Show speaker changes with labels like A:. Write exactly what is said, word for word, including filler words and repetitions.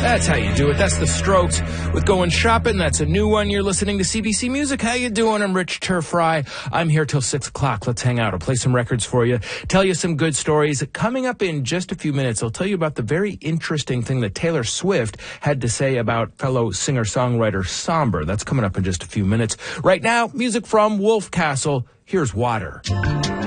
A: That's how you do it. That's the Strokes with Going Shopping. That's a new one. You're listening to C B C Music. How you doing? I'm Rich Turfry. I'm here till six o'clock. Let's hang out. I'll play some records for you, tell you some good stories. Coming up in just a few minutes, I'll tell you about the very interesting thing that Taylor Swift had to say about fellow singer-songwriter Somber. That's coming up in just a few minutes. Right now, music from Wolf Castle. Here's Water.